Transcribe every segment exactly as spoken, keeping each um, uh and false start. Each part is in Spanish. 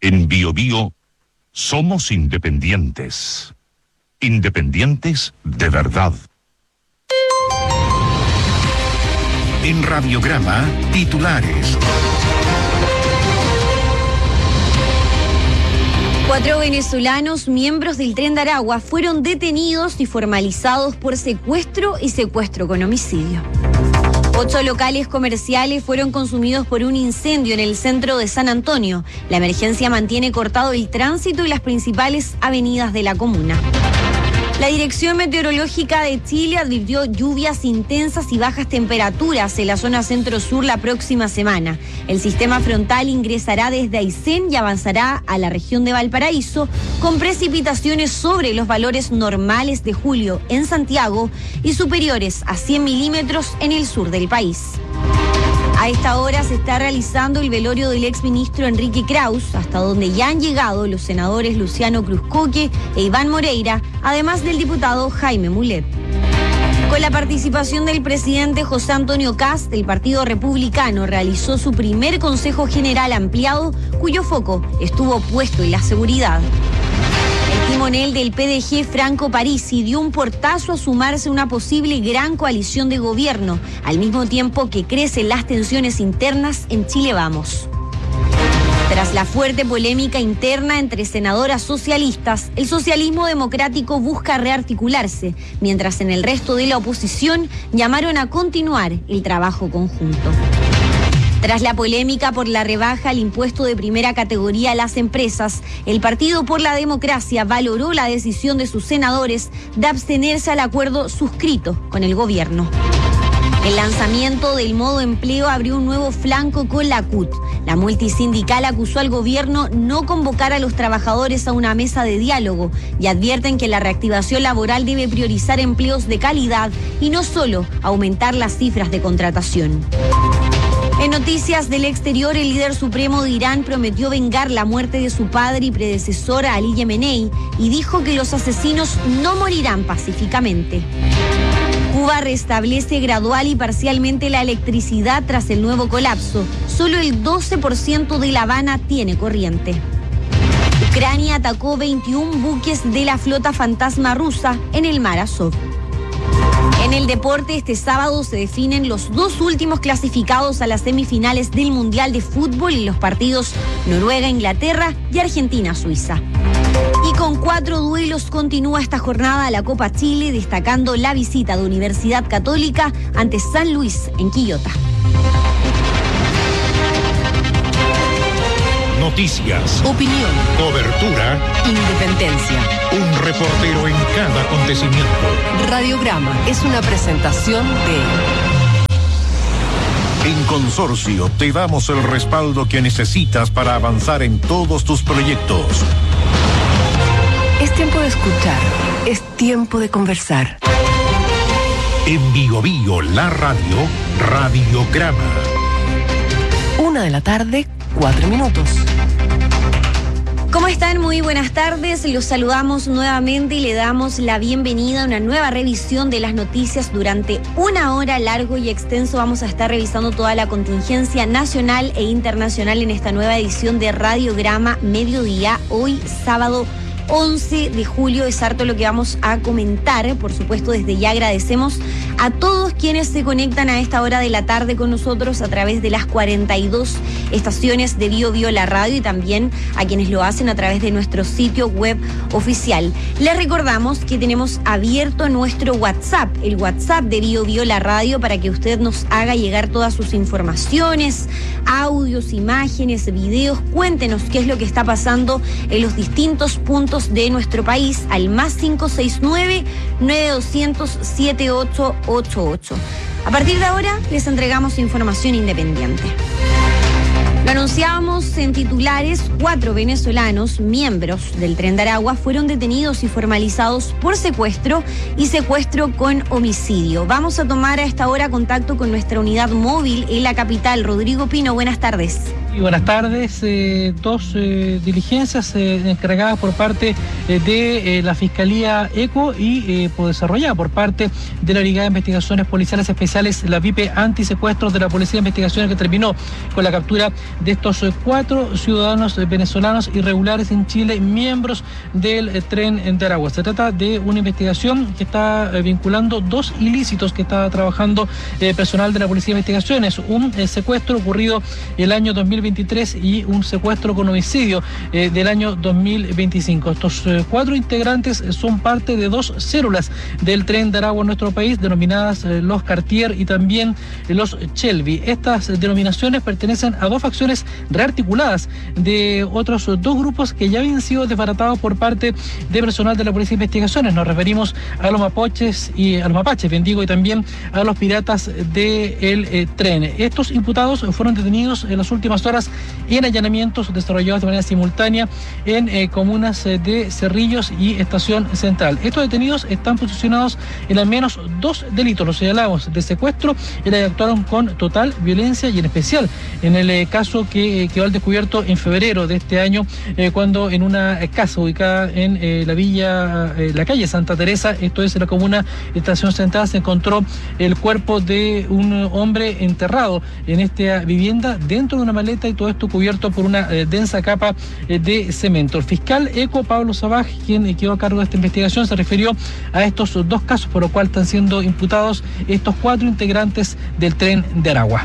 En Bio Bio somos independientes. Independientes de verdad. En Radiograma, titulares. Cuatro venezolanos, miembros del Tren de Aragua, fueron detenidos y formalizados por secuestro y secuestro con homicidio. Ocho locales comerciales fueron consumidos por un incendio en el centro de San Antonio. La emergencia mantiene cortado el tránsito y las principales avenidas de la comuna. La Dirección Meteorológica de Chile advirtió lluvias intensas y bajas temperaturas en la zona centro-sur la próxima semana. El sistema frontal ingresará desde Aysén y avanzará a la región de Valparaíso con precipitaciones sobre los valores normales de julio en Santiago y superiores a cien milímetros en el sur del país. A esta hora se está realizando el velorio del exministro Enrique Kraus, hasta donde ya han llegado los senadores Luciano Cruzcoque e Iván Moreira, además del diputado Jaime Mulet. Con la participación del presidente José Antonio Kast, el Partido Republicano realizó su primer Consejo General ampliado, cuyo foco estuvo puesto en la seguridad. El timonel del P D G, Franco Parisi, dio un portazo a sumarse a una posible gran coalición de gobierno, al mismo tiempo que crecen las tensiones internas en Chile Vamos. Tras la fuerte polémica interna entre senadoras socialistas, el socialismo democrático busca rearticularse, mientras en el resto de la oposición llamaron a continuar el trabajo conjunto. Tras la polémica por la rebaja al impuesto de primera categoría a las empresas, el Partido por la Democracia valoró la decisión de sus senadores de abstenerse al acuerdo suscrito con el gobierno. El lanzamiento del modo empleo abrió un nuevo flanco con la C U T. La multisindical acusó al gobierno no convocar a los trabajadores a una mesa de diálogo y advierten que la reactivación laboral debe priorizar empleos de calidad y no solo aumentar las cifras de contratación. En noticias del exterior, el líder supremo de Irán prometió vengar la muerte de su padre y predecesor Ali Yamenei y dijo que los asesinos no morirán pacíficamente. Cuba restablece gradual y parcialmente la electricidad tras el nuevo colapso. Solo el doce por ciento de La Habana tiene corriente. Ucrania atacó veintiún buques de la flota fantasma rusa en el mar Azov. En el deporte, este sábado se definen los dos últimos clasificados a las semifinales del Mundial de Fútbol y los partidos Noruega-Inglaterra y Argentina-Suiza. Y con cuatro duelos continúa esta jornada la Copa Chile, destacando la visita de Universidad Católica ante San Luis en Quillota. Noticias, opinión, cobertura, independencia. Un reportero en cada acontecimiento. Radiograma es una presentación de... En Consorcio te damos el respaldo que necesitas para avanzar en todos tus proyectos. Es tiempo de escuchar, es tiempo de conversar. En Bio Bio, la radio, Radiograma. Una de la tarde, cuatro minutos. ¿Cómo están? Muy buenas tardes. Los saludamos nuevamente y le damos la bienvenida a una nueva revisión de las noticias. Durante una hora largo y extenso vamos a estar revisando toda la contingencia nacional e internacional en esta nueva edición de Radiograma Mediodía. Hoy, sábado once de julio, es harto lo que vamos a comentar. Por supuesto, desde ya agradecemos a todos quienes se conectan a esta hora de la tarde con nosotros a través de las cuarenta y dos estaciones de Bio Bio la radio y también a quienes lo hacen a través de nuestro sitio web oficial. Les recordamos que tenemos abierto nuestro WhatsApp, el WhatsApp de Bio Bio la radio, para que usted nos haga llegar todas sus informaciones, audios, imágenes, videos. Cuéntenos qué es lo que está pasando en los distintos puntos de nuestro país al más cinco seis nueve, nueve dos cero cero, siete ocho ocho ocho. A partir de ahora les entregamos información independiente. Lo anunciábamos en titulares, cuatro venezolanos, miembros del Tren de Aragua, fueron detenidos y formalizados por secuestro y secuestro con homicidio. Vamos a tomar a esta hora contacto con nuestra unidad móvil en la capital. Rodrigo Pino, buenas tardes. Y buenas tardes. Eh, dos eh, diligencias eh, encargadas por parte eh, de eh, la Fiscalía ECO y eh, por desarrollada por parte de la Brigada de Investigaciones Policiales Especiales, la V I P Antisecuestros de la Policía de Investigaciones, que terminó con la captura de estos eh, cuatro ciudadanos eh, venezolanos irregulares en Chile, miembros del eh, Tren de Aragua. Se trata de una investigación que está eh, vinculando dos ilícitos que está trabajando eh, personal de la Policía de Investigaciones: un eh, secuestro ocurrido el año dos mil veintitrés y un secuestro con homicidio eh, del año dos mil veinticinco. Estos eh, cuatro integrantes son parte de dos células del Tren de Aragua en nuestro país, denominadas eh, los Cartier y también eh, los Shelby. Estas eh, denominaciones pertenecen a dos facciones rearticuladas de otros dos grupos que ya habían sido desbaratados por parte de personal de la Policía de Investigaciones. Nos referimos a los mapuches y a los mapaches, bien digo, y también a los piratas del eh, tren. Estos imputados fueron detenidos en las últimas horas en allanamientos desarrollados de manera simultánea en eh, comunas eh, de Cerrillos y Estación Central. Estos detenidos están posicionados en al menos dos delitos, los señalamos, de secuestro, en la que actuaron con total violencia, y en especial en el eh, caso que eh, quedó al descubierto en febrero de este año, eh, cuando en una casa ubicada en eh, la villa, eh, la calle Santa Teresa, esto es en la comuna de Estación Central, se encontró el cuerpo de un hombre enterrado en esta vivienda dentro de una maleta, y todo esto cubierto por una eh, densa capa eh, de cemento. El fiscal ECO, Pablo Sabaj, quien eh, quedó a cargo de esta investigación, se refirió a estos dos casos por lo cual están siendo imputados estos cuatro integrantes del Tren de Aragua.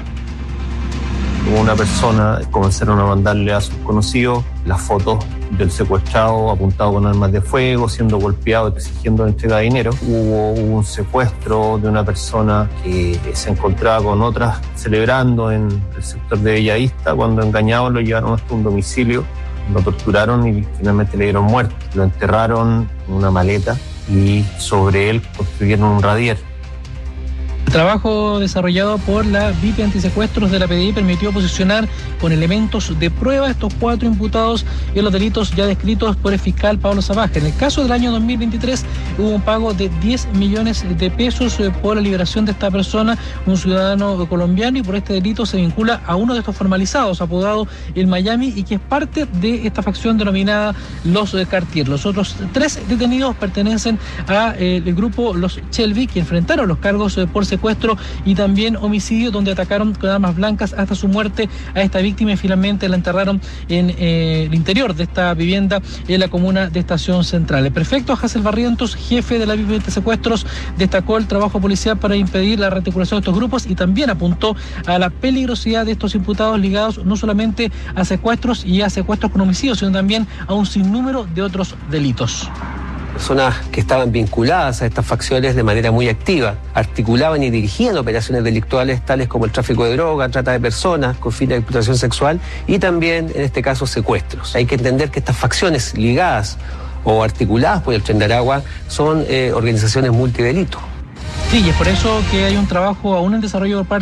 Una persona comenzaron a mandarle a sus conocidos las fotos del secuestrado apuntado con armas de fuego, siendo golpeado y exigiendo la entrega de dinero. Hubo un secuestro de una persona que se encontraba con otras celebrando en el sector de Bellavista. Cuando engañados lo llevaron hasta un domicilio, lo torturaron y finalmente le dieron muerte. Lo enterraron en una maleta y sobre él construyeron un radier. El trabajo desarrollado por la V I P Antisecuestros de la P D I permitió posicionar con elementos de prueba estos cuatro imputados en los delitos ya descritos por el fiscal Pablo Sabaj. En el caso del año dos mil veintitrés hubo un pago de diez millones de pesos por la liberación de esta persona, un ciudadano colombiano, y por este delito se vincula a uno de estos formalizados, apodado el Miami, y que es parte de esta facción denominada los Cartier. Los otros tres detenidos pertenecen al grupo los Shelby, que enfrentaron los cargos por secuestro secuestro y también homicidio, donde atacaron con armas blancas hasta su muerte a esta víctima y finalmente la enterraron en eh, el interior de esta vivienda en la comuna de Estación Central. El prefecto Hazel Barrientos, jefe de la V I P de secuestros, destacó el trabajo policial para impedir la rearticulación de estos grupos y también apuntó a la peligrosidad de estos imputados ligados no solamente a secuestros y a secuestros con homicidios, sino también a un sinnúmero de otros delitos. Personas que estaban vinculadas a estas facciones de manera muy activa, articulaban y dirigían operaciones delictuales tales como el tráfico de droga, trata de personas con fines de explotación sexual y también, en este caso, secuestros. Hay que entender que estas facciones ligadas o articuladas por el Tren de Aragua son eh, organizaciones multidelito. Sí, y es por eso que hay un trabajo aún en desarrollo por parte